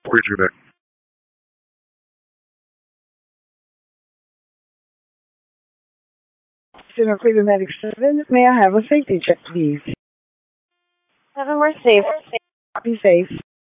Bridger back. Student Freedom Medic 7, may I have a safety check, please? 7, we're safe. Be safe.